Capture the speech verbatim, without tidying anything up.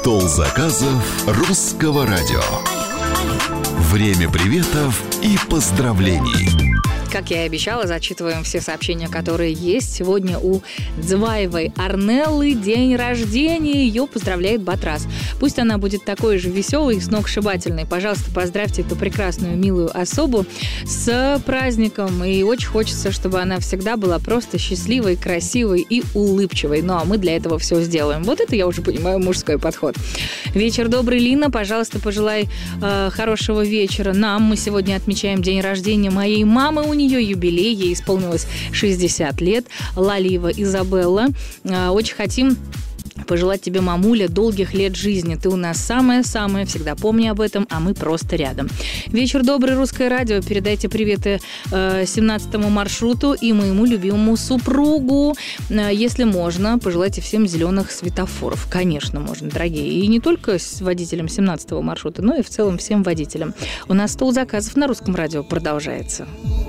Стол заказов Русского радио. Время приветов и поздравлений. Как я и обещала, зачитываем все сообщения, которые есть. Сегодня у Дзваевой Арнеллы день рождения. Ее поздравляет Батрас. Пусть она будет такой же веселой и сногсшибательной. Пожалуйста, поздравьте эту прекрасную, милую особу с праздником. И очень хочется, чтобы она всегда была просто счастливой, красивой и улыбчивой. Ну, а мы для этого все сделаем. Вот это, я уже понимаю, мужской подход. Вечер добрый, Лина. Пожалуйста, пожелай э, хорошего вечера нам. Мы сегодня отмечаем день рождения моей мамы. У нее юбилей, ей исполнилось шестьдесят лет. Лалиева Изабелла. Очень хотим пожелать тебе, мамуля, долгих лет жизни. Ты у нас самое-самое, всегда помни об этом, а мы просто рядом. Вечер добрый, Русское радио. Передайте приветы э, семнадцатому маршруту и моему любимому супругу. Э, если можно, пожелайте всем зеленых светофоров. Конечно, можно, дорогие. И не только с водителем семнадцатого маршрута, но и в целом всем водителям. У нас стол заказов на Русском радио продолжается.